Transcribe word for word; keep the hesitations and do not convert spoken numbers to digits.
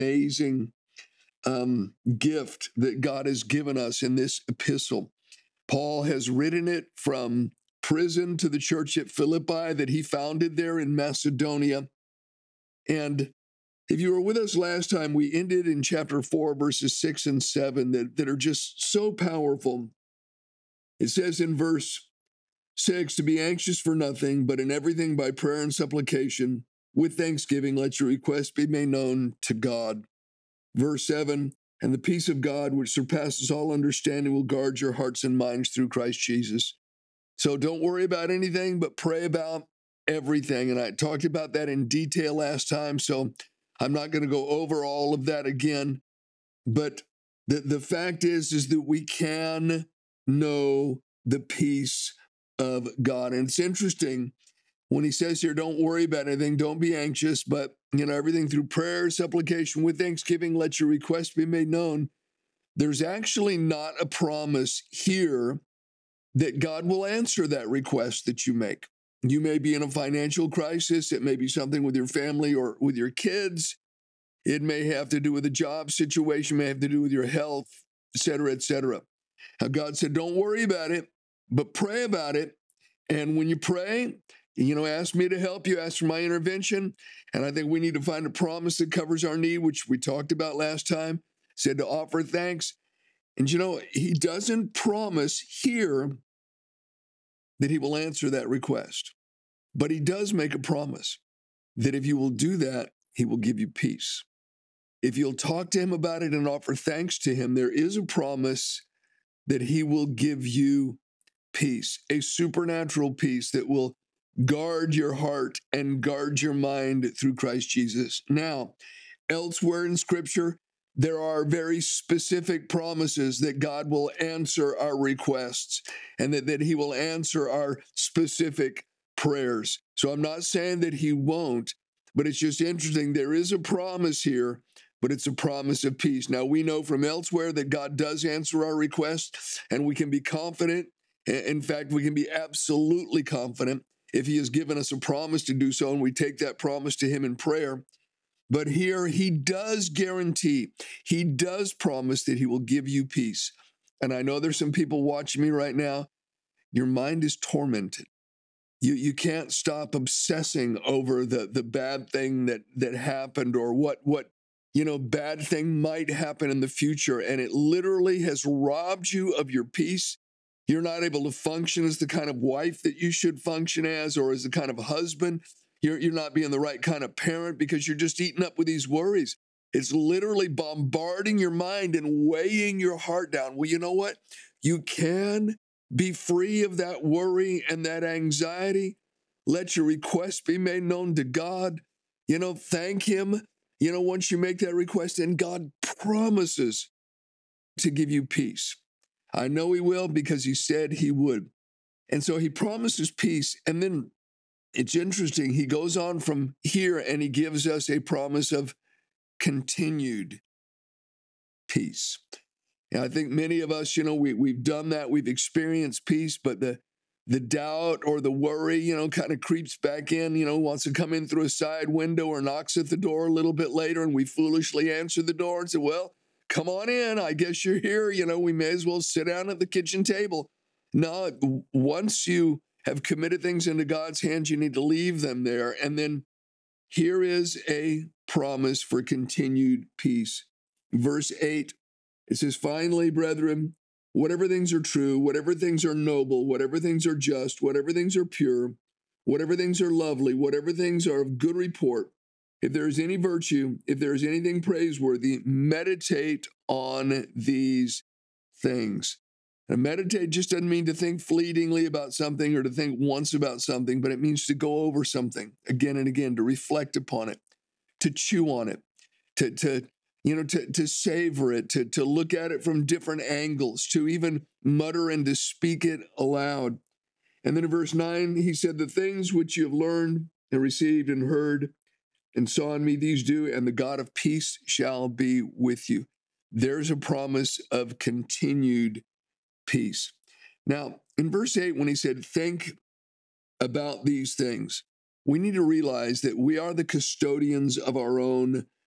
amazing um, gift that God has given us in this epistle. Paul has written it from prison to the church at Philippi that he founded there in Macedonia. And if you were with us last time, we ended in chapter four, verses six and seven that, that are just so powerful. It says in verse six, to be anxious for nothing, but in everything by prayer and supplication, with thanksgiving, let your requests be made known to God. Verse seven, and the peace of God, which surpasses all understanding, will guard your hearts and minds through Christ Jesus. So don't worry about anything, but pray about everything. And I talked about that in detail last time, so I'm not going to go over all of that again. But the, the fact is, is that we can know the peace of God. And it's interesting when he says here, don't worry about anything, don't be anxious, but, you know, everything through prayer, supplication, with thanksgiving, let your requests be made known. There's actually not a promise here that God will answer that request that you make. You may be in a financial crisis. It may be something with your family or with your kids. It may have to do with a job situation, may have to do with your health, et cetera, et cetera. Now, God said, don't worry about it, but pray about it. And when you pray, you know, ask me to help you, ask for my intervention. And I think we need to find a promise that covers our need, which we talked about last time, said to offer thanks. And, you know, he doesn't promise here that he will answer that request. But he does make a promise that if you will do that, he will give you peace. If you'll talk to him about it and offer thanks to him, there is a promise that he will give you peace, a supernatural peace that will guard your heart and guard your mind through Christ Jesus. Now, elsewhere in Scripture, there are very specific promises that God will answer our requests and that, that he will answer our specific prayers. So I'm not saying that he won't, but it's just interesting. There is a promise here, but it's a promise of peace. Now, we know from elsewhere that God does answer our requests, and we can be confident. In fact, we can be absolutely confident if he has given us a promise to do so, and we take that promise to him in prayer. But here he does guarantee, he does promise that he will give you peace. And I know there's some people watching me right now. Your mind is tormented. You you can't stop obsessing over the, the bad thing that, that happened or what, what, you know, bad thing might happen in the future. And it literally has robbed you of your peace. You're not able to function as the kind of wife that you should function as, or as the kind of husband. You're, you're not being the right kind of parent because you're just eaten up with these worries. It's literally bombarding your mind and weighing your heart down. Well, you know what? You can be free of that worry and that anxiety. Let your request be made known to God. You know, thank him. You know, once you make that request, and God promises to give you peace. I know he will because he said he would. And so he promises peace. And then it's interesting. He goes on from here and he gives us a promise of continued peace. And I think many of us, you know, we, we've done that. We've experienced peace, but the the doubt or the worry, you know, kind of creeps back in, you know, wants to come in through a side window or knocks at the door a little bit later, and we foolishly answer the door and say, well, come on in. I guess you're here. You know, we may as well sit down at the kitchen table. No, once you have committed things into God's hands, you need to leave them there. And then here is a promise for continued peace. Verse eight, it says, finally, brethren, whatever things are true, whatever things are noble, whatever things are just, whatever things are pure, whatever things are lovely, whatever things are of good report, if there is any virtue, if there is anything praiseworthy, meditate on these things. And meditate just doesn't mean to think fleetingly about something or to think once about something, but it means to go over something again and again, to reflect upon it, to chew on it, to, to you know, to, to savor it, to, to look at it from different angles, to even mutter and to speak it aloud. And then in verse nine, he said, the things which you have learned and received and heard and saw in me, these do, and the God of peace shall be with you. There's a promise of continued peace. Now, in verse eight, when he said, think about these things, we need to realize that we are the custodians of our own